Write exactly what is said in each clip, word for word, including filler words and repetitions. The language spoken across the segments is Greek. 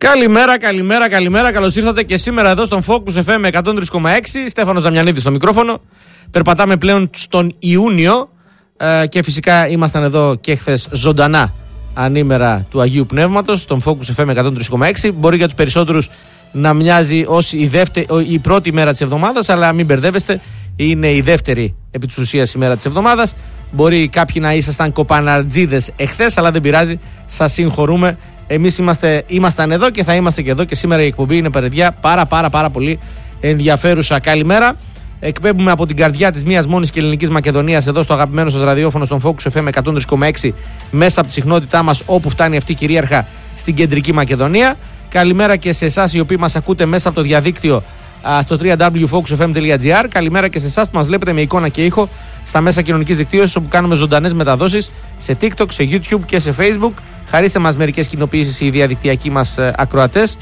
Καλημέρα, καλημέρα, καλημέρα. Καλώς ήρθατε και σήμερα εδώ στον Focus εφ εμ εκατόν τρία κόμμα έξι. Στέφανος Δαμιανίδης στο μικρόφωνο. Περπατάμε πλέον στον Ιούνιο ε, και φυσικά ήμασταν εδώ και χθες ζωντανά ανήμερα του Αγίου Πνεύματος στον Focus εφ εμ εκατόν τρία κόμμα έξι. Μπορεί για τους περισσότερους να μοιάζει ως η, δεύτερη, η πρώτη μέρα της εβδομάδας, αλλά μην μπερδεύεστε, είναι η δεύτερη επί της ουσίας ημέρα της εβδομάδας. Μπορεί κάποιοι να ήσασταν κοπαναρτζίδες εχθές, αλλά δεν πειράζει, σας συγχωρούμε. Εμείς είμαστε, ήμασταν εδώ και θα είμαστε και εδώ και σήμερα η εκπομπή είναι, παιδιά, πάρα πάρα πάρα πολύ ενδιαφέρουσα. Καλημέρα. Εκπέμπουμε από την καρδιά της μίας μόνης και ελληνικής Μακεδονίας εδώ στο αγαπημένο σας ραδιόφωνο στον Focus εφ εμ εκατόν τρία κόμμα έξι μέσα από τη συχνότητά μας όπου φτάνει αυτή κυρίαρχα στην κεντρική Μακεδονία. Καλημέρα και σε εσάς οι οποίοι μας ακούτε μέσα από το διαδίκτυο στο double-u double-u double-u τελεία focus f m τελεία g r. Καλημέρα και σε εσάς που μας βλέπετε με εικόνα και ήχο στα μέσα κοινωνικής δικτύωσης όπου κάνουμε ζωντανές μεταδόσεις σε TikTok, σε YouTube και σε Facebook. Χαρίστε μας μερικές κοινοποιήσεις οι διαδικτυακοί μας ακροατές,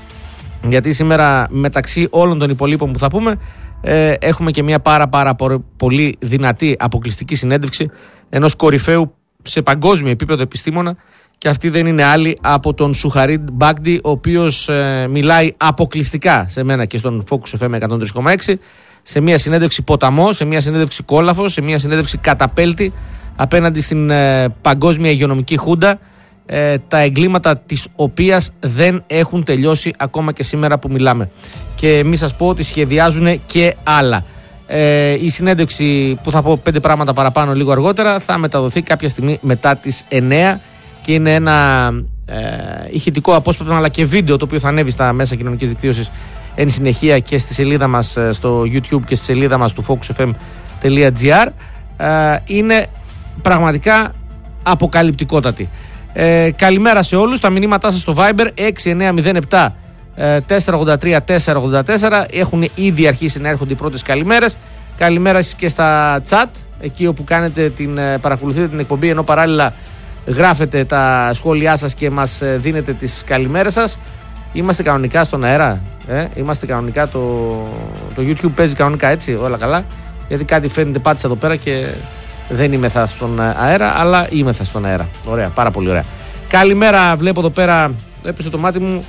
γιατί σήμερα μεταξύ όλων των υπολείπων που θα πούμε ε, έχουμε και μια πάρα πάρα πολύ δυνατή αποκλειστική συνέντευξη ενός κορυφαίου σε παγκόσμιο επίπεδο επιστήμονα, και αυτή δεν είναι άλλη από τον Σουχαρίντ Μπάγντι, ο οποίος ε, μιλάει αποκλειστικά σε μένα και στον Focus εφ εμ εκατόν τρία κόμμα έξι σε μια συνέντευξη ποταμό, σε μια συνέντευξη κόλαφο, σε μια συνέντευξη καταπέλτη απέναντι στην ε, παγκόσμια υγειονομική χούντα, ε, τα εγκλήματα της οποίας δεν έχουν τελειώσει ακόμα και σήμερα που μιλάμε. Και μη σας πω ότι σχεδιάζουν και άλλα. Ε, η συνέντευξη που θα πω πέντε πράγματα παραπάνω λίγο αργότερα θα μεταδοθεί κάποια στιγμή μετά τις εννιά και είναι ένα ε, ηχητικό απόσπασμα αλλά και βίντεο το οποίο θα ανέβει στα μέσα κοινωνικής δικτύωσης εν συνεχεία και στη σελίδα μας στο YouTube και στη σελίδα μας του focus f m τελεία g r. Ε, είναι πραγματικά αποκαλυπτικότατη. Ε, καλημέρα σε όλους. Τα μηνύματά σας στο Viber έξι εννιά μηδέν επτά τέσσερα ογδόντα τρία τέσσερα ογδόντα τέσσερα έχουν ήδη αρχίσει να έρχονται οι πρώτες καλημέρες. Καλημέρα και στα chat, εκεί όπου κάνετε την, παρακολουθείτε την εκπομπή ενώ παράλληλα γράφετε τα σχόλιά σας και μας δίνετε τις καλημέρες σας. Είμαστε κανονικά στον αέρα, ε? Είμαστε κανονικά, το, το YouTube παίζει κανονικά, έτσι, όλα καλά, γιατί κάτι φαίνεται πάτησα εδώ πέρα και δεν είμαι θα στον αέρα, αλλά είμαι θα στον αέρα. Ωραία, πάρα πολύ ωραία. Καλημέρα, βλέπω εδώ πέρα, έπεσε το μάτι μου,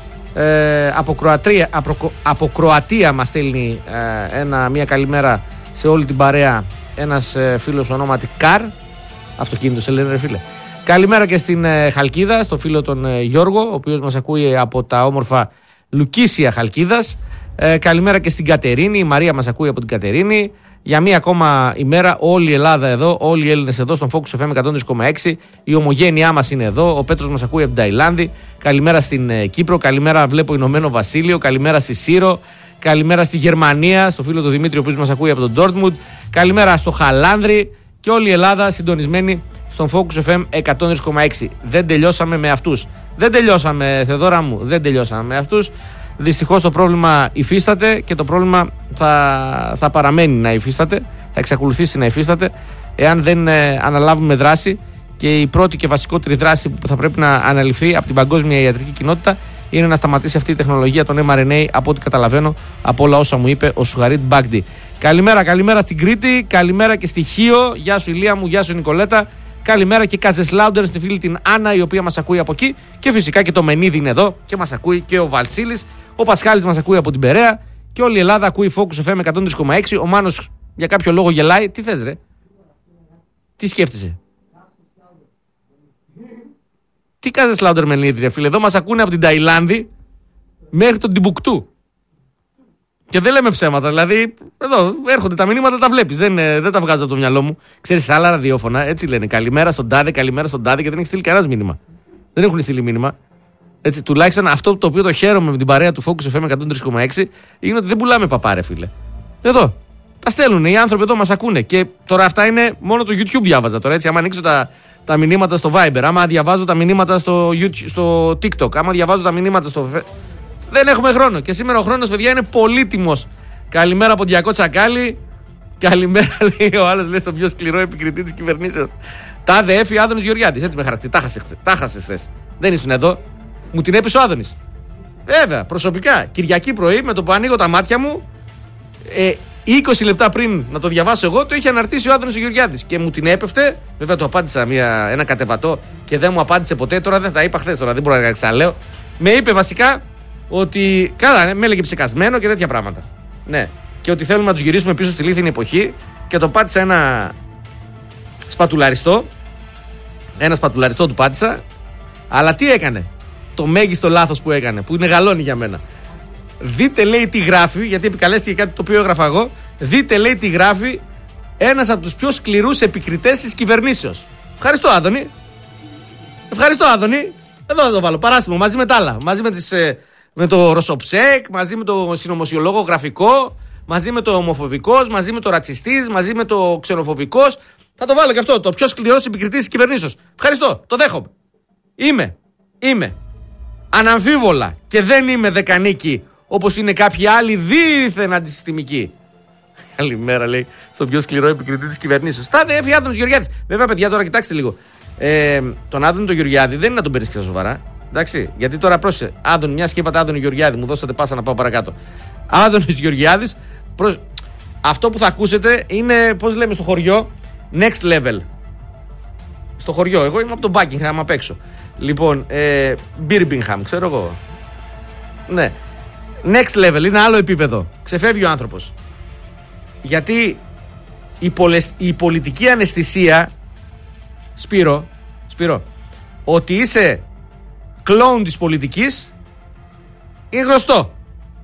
ε, από, Κροατία, από, από Κροατία μας στέλνει ε, ένα, μια καλημέρα σε όλη την παρέα ένας ε, φίλος ονόματι Καρ, αυτοκίνητο σε λένε ρε φίλε. Καλημέρα και στην ε, Χαλκίδα, στο φίλο τον ε, Γιώργο, ο οποίος μας ακούει από τα όμορφα Λουκίσια Χαλκίδας. Ε, καλημέρα και στην Κατερίνη, η Μαρία μας ακούει από την Κατερίνη. Για μία ακόμα ημέρα όλη η Ελλάδα εδώ, όλοι οι Έλληνες εδώ στον Focus εφ εμ εκατόν τρία κόμμα έξι. Η ομογένειά μας είναι εδώ, ο Πέτρος μας ακούει από την Ταϊλάνδη. Καλημέρα στην ε, Κύπρο, καλημέρα βλέπω Ηνωμένο Βασίλειο, καλημέρα στη Σύρο, καλημέρα στη Γερμανία, στο φίλο του Δημήτρη, ο οποίος μας ακούει από τον Ντόρτμουντ. Καλημέρα στο Χαλάνδρι και όλη η Ελλάδα συντονισμένη στον Focus εφ εμ εκατόν τρία κόμμα έξι. Δεν τελειώσαμε με αυτούς. Δεν τελειώσαμε, Θεοδώρα μου, δεν τελειώσαμε με αυτούς. Δυστυχώς το πρόβλημα υφίσταται και το πρόβλημα θα, θα παραμένει να υφίσταται, θα εξακολουθήσει να υφίσταται εάν δεν ε, αναλάβουμε δράση. Και η πρώτη και βασικότερη δράση που θα πρέπει να αναλυφθεί από την παγκόσμια ιατρική κοινότητα είναι να σταματήσει αυτή η τεχνολογία των εμ αρ εν έι, από ό,τι καταλαβαίνω από όλα όσα μου είπε ο Σουχαρίντ Μπάγντι. Καλημέρα, καλημέρα στην Κρήτη, καλημέρα και στη Χίο. Γεια σου Ηλία μου, γεια σου Νικολέτα. Καλημέρα και Καζεσλάουντερ στη φίλη την Άννα, η οποία μας ακούει από εκεί. Και φυσικά και το Μενίδη είναι εδώ και μας ακούει και ο Βαλσίλης. Ο Πασχάλης μας ακούει από την Περαία και όλη η Ελλάδα ακούει Focus εφ εμ εκατόν τρία κόμμα έξι. Ο Μάνος για κάποιο λόγο γελάει. Τι θες ρε? Τι σκέφτεσαι? Τι Καζεσλάουντερ Μενίδη ρε φίλε? Εδώ μας ακούνε από την Ταϊλάνδη μέχρι τον Τιμπουκτού. Και δεν λέμε ψέματα, δηλαδή εδώ έρχονται τα μηνύματα, τα βλέπεις. Δεν, δεν τα βγάζω από το μυαλό μου. Ξέρεις, άλλα ραδιόφωνα έτσι λένε. Καλημέρα στον τάδε, καλημέρα στον τάδε και δεν έχει στείλει κανένα μήνυμα. Δεν έχουν στείλει μήνυμα. Έτσι, τουλάχιστον αυτό το οποίο το χαίρομαι με την παρέα του Focus εφ εμ εκατόν τρία κόμμα έξι είναι ότι δεν πουλάμε παπάρε, φίλε. Εδώ. Τα στέλνουν, οι άνθρωποι εδώ μας ακούνε. Και τώρα αυτά είναι μόνο το YouTube διάβαζα τώρα. Έτσι, άμα ανοίξω τα, τα μηνύματα στο Viber, άμα διαβάζω τα μηνύματα στο, YouTube, στο TikTok, άμα διαβάζω τα μηνύματα στο. Δεν έχουμε χρόνο. Και σήμερα ο χρόνος, παιδιά, είναι πολύτιμος. Καλημέρα από Διακό Τσακάλι. Καλημέρα, λέει ο άλλος, λέει στον πιο σκληρό επικριτή της κυβερνήσεως. Τάδε έφη Άδωνης Γεωργιάδης. Έτσι με χαρακτηρίζει. Τα χάσες χθες. Δεν ήσουν εδώ. Μου την έπεισε ο Άδωνης. Βέβαια, προσωπικά. Κυριακή πρωί, με το που ανοίγω τα μάτια μου, ε, είκοσι λεπτά πριν να το διαβάσω εγώ, το είχε αναρτήσει ο Άδωνης ο Γεωργιάδης. Και μου την έπεφτε. Βέβαια, του απάντησα μια, ένα κατεβατό και δεν μου απάντησε ποτέ. Τώρα δεν τα είπα χθες, τώρα δεν μπορώ να τα ξαναλέω. Με είπε βασικά ότι. Καλά, ναι, με έλεγε ψεκασμένο και τέτοια πράγματα. Ναι. Και ότι θέλουμε να του γυρίσουμε πίσω στη λίθινη εποχή και το πάτησα ένα σπατουλαριστό. Ένα σπατουλαριστό του πάτησα. Αλλά τι έκανε? Το μέγιστο λάθος που έκανε, που είναι γαλόνι για μένα. Δείτε, λέει, τι γράφει, γιατί επικαλέστηκε κάτι το οποίο έγραφα εγώ. Δείτε, λέει, τι γράφει ένας από τους πιο σκληρούς επικριτές της κυβερνήσεως. Ευχαριστώ, Άδωνη. Ευχαριστώ, Άδωνη. Εδώ θα το βάλω. Παράσιμο, μαζί με τα άλλα. Μαζί με, τις, με το Ρωσοψέκ, μαζί με το συνωμοσιολόγο γραφικό, μαζί με το ομοφοβικός, μαζί με το ρατσιστής, μαζί με το ξενοφοβικός. Θα το βάλω και αυτό. Το πιο σκληρός επικριτής της κυβερνήσεως. Ευχαριστώ. Το δέχομαι. Είμαι. Είμαι. Αναμφίβολα. Και δεν είμαι δεκανίκη όπως είναι κάποιοι άλλοι δίθεν αντισυστημικοί. Καλημέρα, λέει, στον πιο σκληρό επικριτή της κυβερνήσεως. Τα έφυγε Άδωνος Γεωργιάδης. Βέβαια, παιδιά, τώρα κοιτάξτε λίγο. Ε, τον Άδωνο τον Γεωργιάδη δεν είναι να τον παίρνει και στα σοβαρά. Εντάξει, γιατί τώρα πρόσεχε. Άδωνη, μια και είπατε Άδωνο Γεωργιάδη, μου δώσατε πάσα να πάω παρακάτω. Άδωνος Γεωργιάδης, προς... αυτό που θα ακούσετε είναι, πώς λέμε στο χωριό, next level. Στο χωριό, εγώ είμαι από τον Buckingham απ' έξω. Λοιπόν, ε, Birmingham, ξέρω εγώ. Ναι. Next level, είναι άλλο επίπεδο. Ξεφεύγει ο άνθρωπος. Γιατί η, πολεσ... η πολιτική αναισθησία, Σπύρο, Σπύρο, ότι είσαι κλόουν της πολιτικής είναι γνωστό.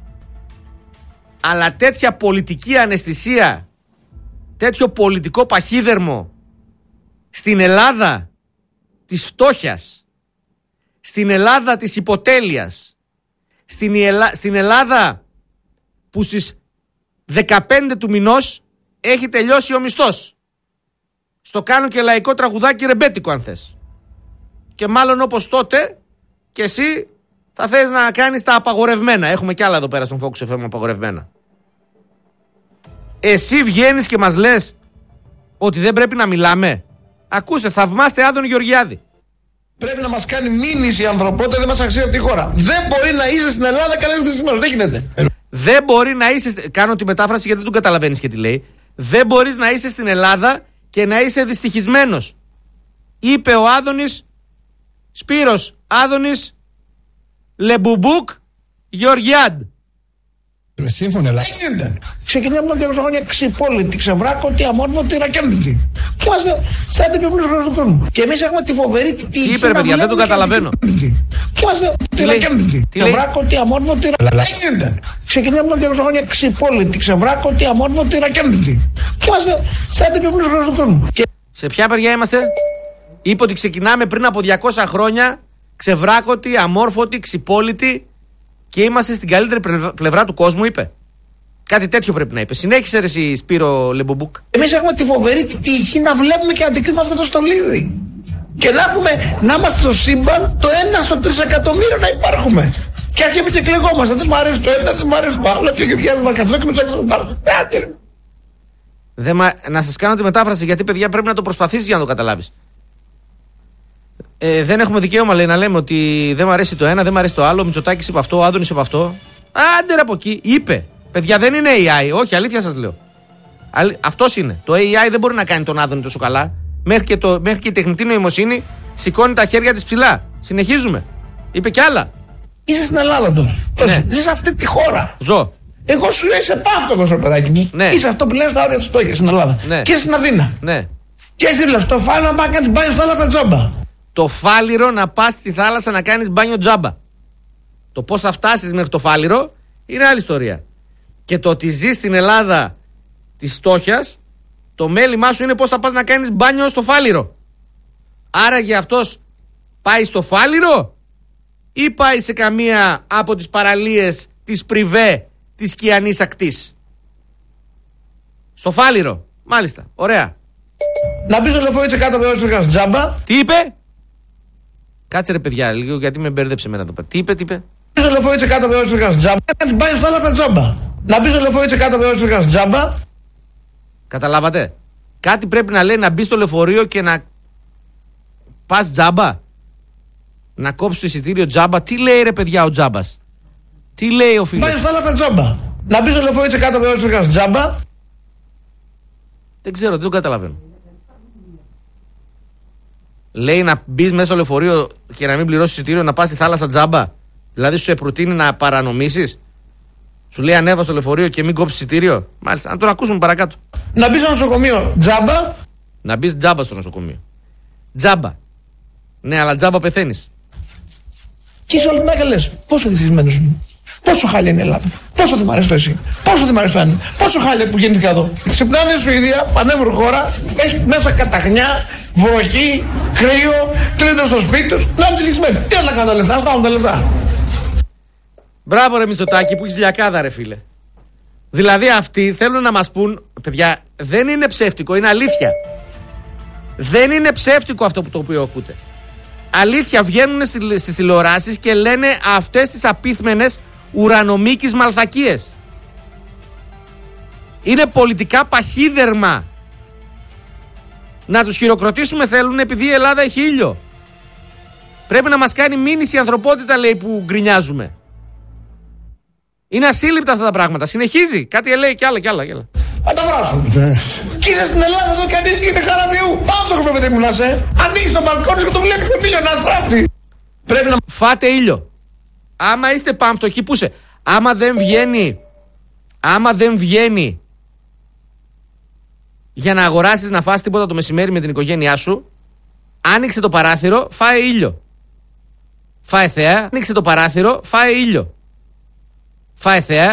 Αλλά τέτοια πολιτική αναισθησία, τέτοιο πολιτικό παχύδερμο στην Ελλάδα της φτώχειας, στην Ελλάδα της υποτέλειας, στην, Ελλά... στην Ελλάδα που στις δεκαπέντε του μηνός έχει τελειώσει ο μισθός. Στο κάνω και λαϊκό τραγουδάκι ρεμπέτικο αν θες. Και μάλλον όπως τότε και εσύ θα θες να κάνεις τα απαγορευμένα. Έχουμε κι άλλα εδώ πέρα στον Focus εφ εμ απαγορευμένα. Εσύ βγαίνεις και μας λες ότι δεν πρέπει να μιλάμε. Ακούστε, θαυμάστε Άδωνη Γεωργιάδη. Πρέπει να μας κάνει μήνυση η ανθρωπότητα, δεν μας αξίζει αυτή η χώρα. Δεν μπορεί να είσαι στην Ελλάδα κανένας δυστυχισμένος. Δεν γίνεται. Δεν μπορεί να είσαι. Κάνω τη μετάφραση γιατί δεν τον καταλαβαίνεις και τι λέει. Δεν μπορείς να είσαι στην Ελλάδα και να είσαι δυστυχισμένος. Είπε ο Άδωνης, Σπύρος Άδωνης Λεμπουμπούκ Γεωργιάντ. Σύμφωνα, αλλά γίνεται. Ξεκινάμε με διακόσια χρόνια ξυπόλυτη, ξεβράκωτη, αμόρφωτη, ρακέλνητη. Και είμαστε στα έντυπη πλούσια του κόσμου. Και εμείς έχουμε τη φοβερή τύχη. Είπε, παιδιά, δεν τον καταλαβαίνω. Και είμαστε τη ρακέλνητη. Ξεβράκωτη, αμόρφωτη, αλλά γίνεται. Ξεκινάμε με διακόσια χρόνια ξυπόλυτη, ξεβράκωτη, αμόρφωτη, ρακέλνητη. Και είμαστε στα έντυπη πλούσια του κόσμου. Σε ποια παιδιά είμαστε? Είπε ότι ξεκινάμε πριν από διακόσια χρόνια ξεβράκωτοι, αμόρφωτοι, ξυπόλυτοι και είμαστε στην καλύτερη πλευρά του κόσμου, είπε. Κάτι τέτοιο πρέπει να είπε. Συνέχισε ρε εσύ, Σπύρο Λεμπουμπούκ. Εμείς έχουμε τη φοβερή τύχη να βλέπουμε και να αντικρίνουμε αυτό το στολίδι. Και να έχουμε, να είμαστε στο σύμπαν το ένα στο τρισεκατομμύριο να υπάρχουμε. Και αρχίζουμε και κλεγόμαστε. Δεν μου αρέσει το ένα, δεν μου αρέσει το άλλο. Και ο Γεωργιάδης μα καθόλου και με το έξω δεν μα... Να σας κάνω τη μετάφραση γιατί παιδιά πρέπει να το προσπαθήσεις για να το καταλάβεις. Ε, δεν έχουμε δικαίωμα, λέει, να λέμε ότι δεν μου αρέσει το ένα, δεν μου αρέσει το άλλο. Ο Μητσοτάκης είπε αυτό, ο Άδωνης είπε αυτό. Άντε ρε από εκεί, είπε. Παιδιά, δεν είναι έι άι, όχι, αλήθεια σας λέω. Αυτός είναι. Το έι άι δεν μπορεί να κάνει τον Άδωνη τόσο καλά. Μέχρι και, το, μέχρι και η τεχνητή νοημοσύνη σηκώνει τα χέρια της ψηλά. Συνεχίζουμε. Είπε κι άλλα. Είσαι στην Ελλάδα τώρα. Ναι. Ζεις σε αυτή τη χώρα. Ζω. Εγώ σου λέω είσαι πάυτο στο παιδάκι μου. Ναι. Είσαι αυτό που λένε στα όρια της φτώχειας στην Ελλάδα. Ναι. Και στην Αθήνα. Ναι. Και εσύ δίπλα στο φάλο να κάνει μπάνιο στη θάλασσα τζάμπα. Το φάληρο να πας στη θάλασσα να κάνεις μπάνιο τζάμπα. Το πώς θα φτάσεις μέχρι το φάληρο είναι άλλη ιστορία. Και το ότι ζεις στην Ελλάδα της φτώχειας, το μέλημά σου είναι πώς θα πας να κάνεις μπάνιο στο φάληρο. Άραγε αυτός πάει στο φάληρο ή πάει σε καμία από τις παραλίες της Πριβέ της Κιανής Ακτής? Στο φάληρο. Μάλιστα. Ωραία. Να μπει στο λεωφορείο κάτω από το έργο τζάμπα. Τι είπε? Κάτσε ρε παιδιά, λίγο γιατί με μπέρδεψε εμένα το παιδί. Τι είπε, τι είπε? Να μπει στο λεωφορείο κάτω από το έργο τζάμπα. Να κάνει μπάνιο στη θάλασσα τζάμπα. Να μπει στο λεωφορείο κάτω από το έργο τζάμπα. Καταλάβατε? Κάτι πρέπει να λέει να μπει στο λεωφορείο και να πας τζάμπα. Να κόψει το εισιτήριο τζάμπα. Τι λέει ρε παιδιά ο τζάμπας? Τι λέει ο φίλος? Μπάνιο στη θάλασσα τζάμπα. Να μπει στο λεωφορείο κάτω από το έργο τζάμπα. Δεν ξέρω, δεν το καταλαβαίνω. Λέει να μπει μέσα στο λεωφορείο και να μην πληρώσει εισιτήριο, να πας στη θάλασσα τζάμπα. Δηλαδή σου προτείνει να παρανομήσεις. Σου λέει ανέβα στο λεωφορείο και μην κόψεις εισιτήριο. Μάλιστα, να τον ακούσουμε παρακάτω. Να μπεις στο νοσοκομείο τζάμπα. Να μπεις τζάμπα στο νοσοκομείο. Τζάμπα. Ναι, αλλά τζάμπα πεθαίνεις. Και είσαι όλη μέρα λες, πόσο δυστυχισμένος είμαι. Πόσο χάλια είναι η Ελλάδα. Πόσο δεν μ' αρέσει το εσύ. Πόσο δεν μ' αρέσει το ένα. Πόσο χάλια που γεννήθηκα εδώ. Ξυπνάνε η Σουηδία, πανέμορφη χώρα, έχει μέσα καταχνιά, βροχή, κρύο, τρένο στο σπίτι του. Να είναι δυστυχισμένοι. Τι να κάνω τα λεφτά, στάω τα λεφτά. Μπράβο ρε Μητσοτάκη που έχεις λιακάδα ρε φίλε. Δηλαδή αυτοί θέλουν να μας πούν, παιδιά, δεν είναι ψεύτικο, είναι αλήθεια. Δεν είναι ψεύτικο αυτό που το οποίο ακούτε. Αλήθεια, βγαίνουν στις τηλεοράσεις και λένε αυτές τις απίθμενες ουρανομίκης μαλθακίες. Είναι πολιτικά παχύδερμα. Να τους χειροκροτήσουμε θέλουν επειδή η Ελλάδα έχει ήλιο. Πρέπει να μας κάνει μήνυση η ανθρωπότητα, λέει, που γκρινιάζουμε. Είναι ασύλληπτα αυτά τα πράγματα. Συνεχίζει. Κάτι λέει κι άλλα κι άλλα. Κι άλλα. Θα τα βράσουν. Και είσαι στην Ελλάδα εδώ κανείς και είναι χαρά Θεού. Πάμε το χρόνο παιδί μου να είσαι. Ανοίγεις το μπαλκόνι και το βλέπεις τον ήλιο να στράφτει. Πρέπει να φάτε ήλιο. Άμα είστε πάμπτωχοι, πού είσαι. Άμα δεν βγαίνει, άμα δεν βγαίνει για να αγοράσεις να φας τίποτα το μεσημέρι με την οικογένειά σου, άνοιξε το παράθυρο, φάε ήλιο. Φάε θέα, άνοιξε το παράθυρο, φάε ήλιο. Φάε θέα.